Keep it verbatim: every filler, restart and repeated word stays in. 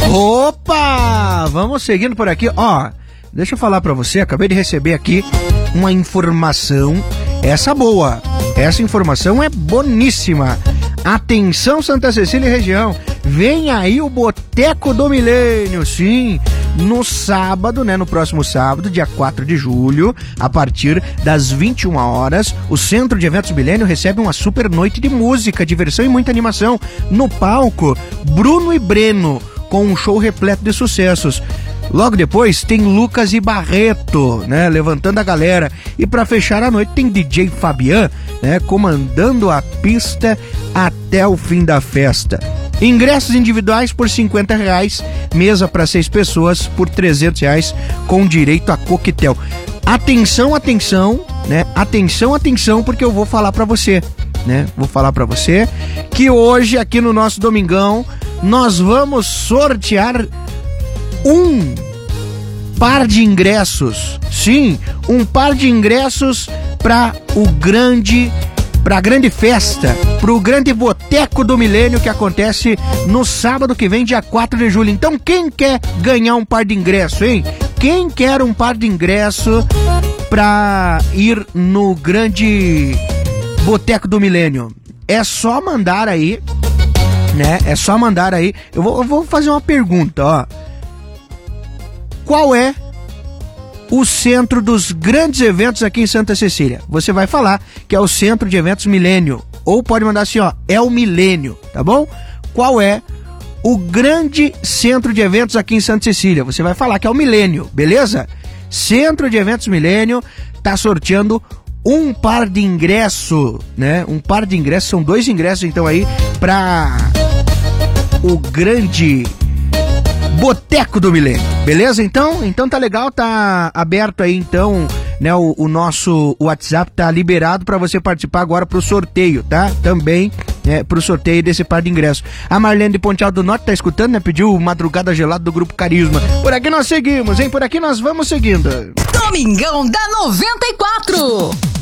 Opa! Vamos seguindo por aqui. Ó, deixa eu falar pra você, acabei de receber aqui uma informação, essa boa. Essa informação é boníssima. Atenção, Santa Cecília e região. Vem aí o Boteco do Milênio, sim. No sábado, né, no próximo sábado, dia quatro de julho, a partir das vinte e uma horas, o Centro de Eventos Milênio recebe uma super noite de música, diversão e muita animação. No palco, Bruno e Breno, com um show repleto de sucessos. Logo depois tem Lucas e Barreto, né, levantando a galera. E para fechar a noite tem D J Fabian, né, comandando a pista até o fim da festa. Ingressos individuais por cinquenta reais, mesa para seis pessoas por trezentos reais, com direito a coquetel. Atenção, atenção, né? Atenção, atenção, porque eu vou falar para você, né? Vou falar para você que hoje aqui no nosso Domingão nós vamos sortear um par de ingressos. Sim, um par de ingressos para o grande para a grande festa, para o grande Boteco do Milênio, que acontece no sábado que vem, dia quatro de julho. Então, quem quer ganhar um par de ingresso, hein? Quem quer um par de ingresso para ir no grande Boteco do Milênio? É só mandar aí, né? É só mandar aí. Eu vou, eu vou fazer uma pergunta, ó. Qual é o centro dos grandes eventos aqui em Santa Cecília? Você vai falar que é o Centro de Eventos Milênio, ou pode mandar assim, ó, é o Milênio, tá bom? Qual é o grande centro de eventos aqui em Santa Cecília? Você vai falar que é o Milênio, beleza? Centro de Eventos Milênio tá sorteando um par de ingresso, né? Um par de ingressos, são dois ingressos então aí para o grande Boteco do Milênio, beleza? Então, então tá legal, tá aberto aí então, né, o, o nosso WhatsApp tá liberado para você participar agora pro sorteio, tá? Também, né, pro sorteio desse par de ingressos. A Marlene de Ponte Alto do Norte tá escutando, né? Pediu Madrugada Gelada do Grupo Carisma. Por aqui nós seguimos, hein? Por aqui nós vamos seguindo. Domingão da noventa e quatro.